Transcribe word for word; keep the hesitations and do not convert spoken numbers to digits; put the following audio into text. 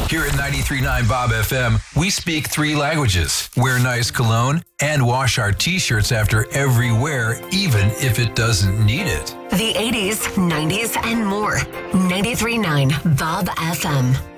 Here at ninety-three point nine Bob F M, we speak three languages, wear nice cologne, and wash our t-shirts after every wear, even if it doesn't need it. The eighties, nineties, and more. ninety-three point nine Bob F M.